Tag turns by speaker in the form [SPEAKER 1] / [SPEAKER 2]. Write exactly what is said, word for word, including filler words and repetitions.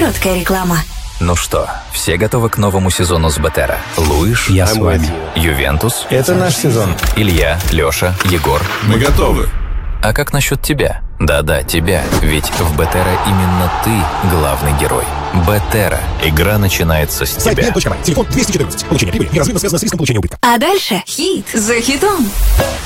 [SPEAKER 1] Короткая реклама.
[SPEAKER 2] Ну что, все готовы к новому сезону с Бетера? Луиш,
[SPEAKER 3] Я с вами.
[SPEAKER 2] Ювентус,
[SPEAKER 3] Это наш сезон.
[SPEAKER 2] Илья, Леша, Егор.
[SPEAKER 4] Мы готовы.
[SPEAKER 2] А как насчет тебя? Да-да, тебя. Ведь в Бетера именно ты главный герой. Бетера. Игра начинается с
[SPEAKER 5] Сайт
[SPEAKER 2] тебя.
[SPEAKER 5] би эн точка бай. Телефон двести четырнадцать. Получение прибыли неразрывно связано с риском получения убытка.
[SPEAKER 1] А дальше хит за хитом.